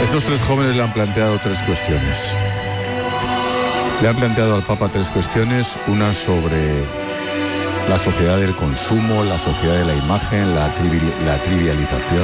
Estos tres jóvenes le han planteado tres cuestiones. Le han planteado al Papa tres cuestiones, una sobre la sociedad del consumo, la sociedad de la imagen, la trivialización.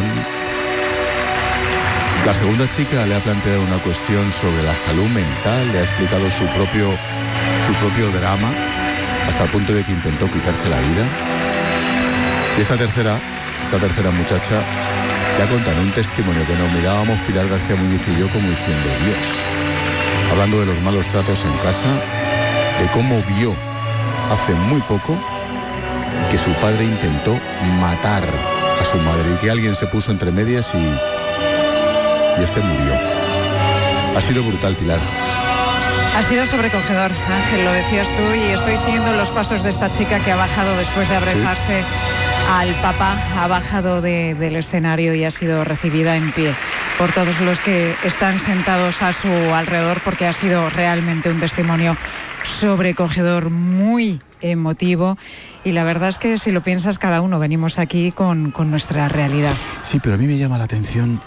La segunda chica le ha planteado una cuestión sobre la salud mental, le ha explicado su propio drama, hasta el punto de que intentó quitarse la vida. Y esta tercera muchacha le ha contado un testimonio que nos mirábamos Pilar García Muñiz y yo como diciendo Dios, hablando de los malos tratos en casa, de cómo vio hace muy poco que su padre intentó matar a su madre y que alguien se puso entre medias y este murió. Ha sido brutal, Pilar. Ha sido sobrecogedor, Ángel, lo decías tú, y estoy siguiendo los pasos de esta chica que ha bajado después de abrazarse al Papa, ha bajado del escenario y ha sido recibida en pie por todos los que están sentados a su alrededor, porque ha sido realmente un testimonio sobrecogedor, muy emotivo, y la verdad es que si lo piensas, cada uno venimos aquí con nuestra realidad. Sí, pero a mí me llama la atención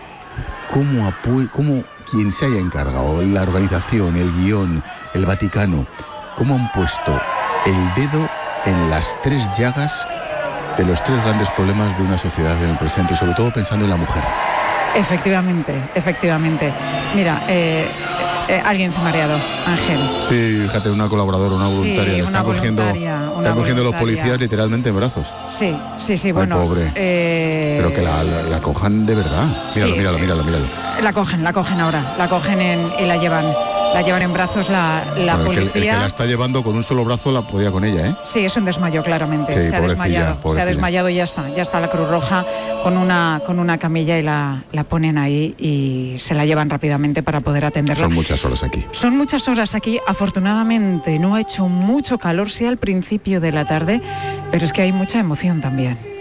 cómo quien se haya encargado, la organización, el guión, el Vaticano, cómo han puesto el dedo en las tres llagas de los tres grandes problemas de una sociedad en el presente, y sobre todo pensando en la mujer. Efectivamente. Mira, alguien se ha mareado, Ángel. Sí, fíjate, una colaboradora, una voluntaria. Sí, están cogiendo los policías literalmente en brazos. Sí, Ay, bueno. Pobre. Pero que la cojan de verdad. Míralo. La cogen ahora, y la llevan en brazos la policía. El que la está llevando con un solo brazo la podía con ella, ¿eh? Sí, es un desmayo, claramente. Sí, se ha desmayado. Pobrecilla. Se ha desmayado y ya está la Cruz Roja con una camilla y la ponen ahí y se la llevan rápidamente para poder atenderla. Son muchas horas aquí. Afortunadamente no ha hecho mucho calor, sí al principio de la tarde, pero es que hay mucha emoción también.